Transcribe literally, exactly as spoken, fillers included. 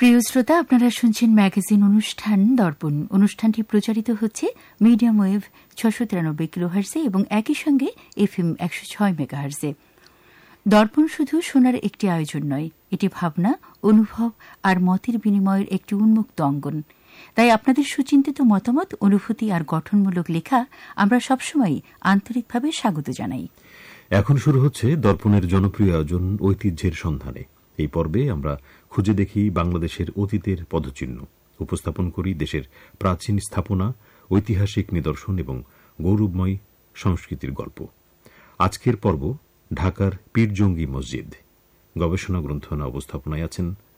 প্রিয় শ্রোতা, আপনারা শুনছেন ম্যাগাজিন অনুষ্ঠান দর্পণ। অনুষ্ঠানটি প্রচারিত হচ্ছে মিডিয়াম ওয়েভ ছশো তিরানব্বই কিলোহার্জে এবং একই সঙ্গে এফএম একশো ছয় মেগাহার্জে। দর্পণ শুধু শোনার একটি আয়োজন নয়, এটি ভাবনা, অনুভব আর মতের বিনিময়ের একটি উন্মুক্ত অঙ্গন। তাই আপনাদের সুচিন্তিত মতামত, অনুভূতি আর গঠনমূলক লেখা আমরা সবসময় আন্তরিকভাবে স্বাগত জানাই। এখন শুরু হচ্ছে দর্পণের জনপ্রিয় আয়োজন ঐতিহ্যের সন্ধানে। এই পর্বে আমরা খুঁজে দেখি বাংলাদেশের অতীতের পদচিহ্ন, উপস্থাপন করি দেশের প্রাচীন স্থাপনা, ঐতিহাসিক নিদর্শন এবং গৌরবময় সংস্কৃতির গল্প। আজকের পর্ব ঢাকার পীরজঙ্গি মসজিদ। গবেষণা গ্রন্থনা উপস্থাপনায় আছেন